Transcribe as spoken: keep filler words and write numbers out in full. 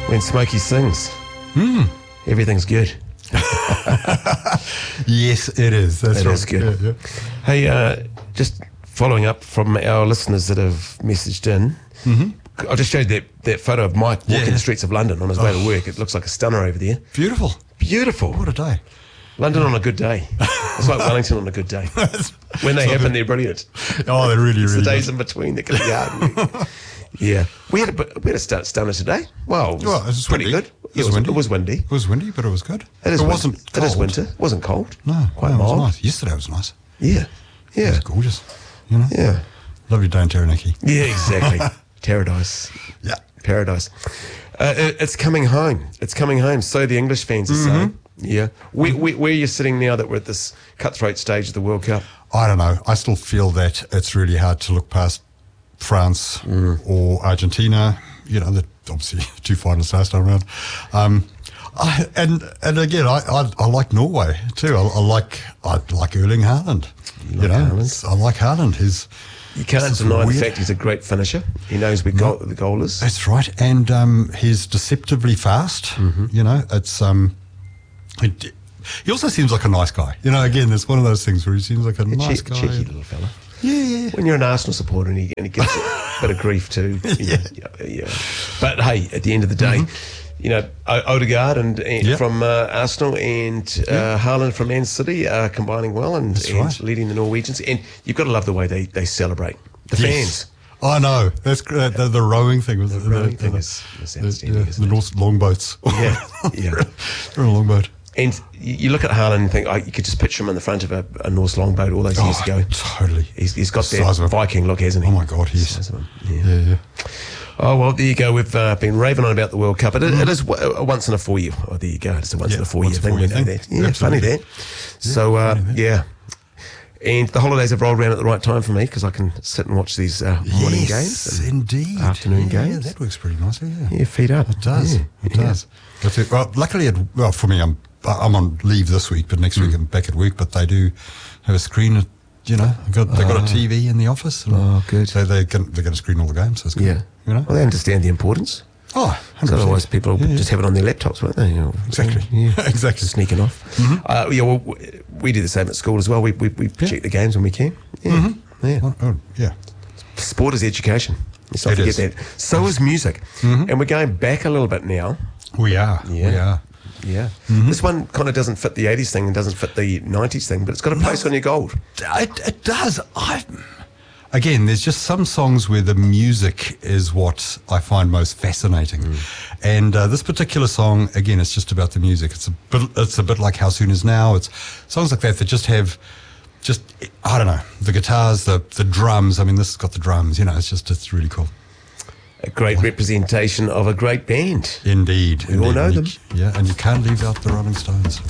When Smokey sings, Mm. everything's good. Yes, it is. That's It right. is good. Yeah, Hey, uh, just following up from our listeners that have messaged in, mm-hmm. I just showed that, that photo of Mike walking Yeah. the streets of London on his way Oh. to work. It looks like a stunner over there. Beautiful. Beautiful. What a day. London on a good day. It's like Wellington on a good day. When they So happen, good. they're brilliant. Oh, they're really, It's really the days good. in between that can be hard. Yeah. We had a, bit- we had a st- stunner today. Well, it was, Well, it was pretty windy. good. It was Yeah, it, was, windy. it was windy. It was windy, but it was good. It, is it win- wasn't It cold. is winter. It wasn't cold. No, Quite no, it was mild. nice. Yesterday was nice. Yeah. It Yeah. was gorgeous. You know? Yeah. Lovely day in Taranaki. Yeah, exactly. Paradise. Yeah. Paradise. Uh, it, it's coming home. It's coming home. So the English fans are Mm-hmm. saying. Yeah. Where, where, where are you sitting now that we're at this cutthroat stage of the World Cup? I don't know. I still feel that it's really hard to look past France or Argentina. You know, the obviously two finalists last time around. Um, I, and and again, I, I I like Norway too. I, I like I like Erling Haaland. You, like know, Haaland? I like Haaland. He's You can't This is deny the weird. fact he's a great finisher. He knows where goal, the goal is. That's right, and um, he's deceptively fast. Mm-hmm. You know, it's um, it, he also seems like a nice guy. You know, again, it's one of those things where he seems like a, A nice che- guy. cheeky little fella. Yeah, yeah. When you're an Arsenal supporter and he, and he gets a bit of grief too. You know, yeah. yeah. But hey, at the end of the day, you know, o- Odegaard and, and Yeah. from uh, Arsenal and uh, Haaland from Man City are combining well and, That's and right. leading the Norwegians. And you've got to love the way they, they celebrate. The Yes. fans. I know. That's great. The, the rowing thing was the, rowing thing is- is the, outstanding, yeah, isn't the it? North longboats. Yeah, yeah. They're on a longboat. And you you look at Haaland and think, oh, you could just picture him in the front of a, a Norse longboat all those years Oh, ago. totally. He's, he's got The size of that him. Viking look, hasn't he? Oh my God, yes. Size of him, yeah. Yeah, yeah. Oh, well, there you go. We've uh, been raving on about the World Cup. It, it is w- a once in a four year. Oh, there you go. It's a once Yeah, in a four year once a thing. We four-year know thing. that. Yeah, funny Absolutely. that. So, uh, funny that. yeah. And the holidays have rolled around at the right time for me because I can sit and watch these uh, morning Yes, games. and indeed. afternoon yeah, games. Yeah, that works pretty nicely. Yeah, Yeah, feet up. it does. Yeah, It yeah. does. That's it. Well, luckily, it, well, for me, I'm I'm on leave this week, but next Mm. week I'm back at work. But they do have a screen. At, you know, they've got they have got a T V in the office. and Oh, good. So they can they're going to screen all the games. So it's good. Yeah. You know. Well, they understand the importance. Oh, one So hundred percent. otherwise, people would Yeah, yeah. just have it on their laptops, won't they? You know, Exactly. Yeah. Exactly. Sneaking off. Uh, yeah, well, w- we do the same at school as well. We we, we Yeah. check the games when we can. Yeah. Yeah. Oh, oh, yeah. Sport is education. Let's not It forget is. that. So is music. And we're going back a little bit now. We are. Yeah. We are. Yeah. This one kind of doesn't fit the eighties thing and doesn't fit the nineties thing, but it's got a place on your gold. It, it does. I again, there's just some songs where the music is what I find most fascinating, and uh, this particular song, again, it's just about the music. It's a bit, it's a bit like How Soon Is Now. It's songs like that that just have, just I don't know, the guitars, the the drums. I mean, this has got the drums. You know, it's just it's really cool. A great representation of a great band. Indeed, We all indeed. know And you them. c- yeah, and you can't leave out the Rolling Stones.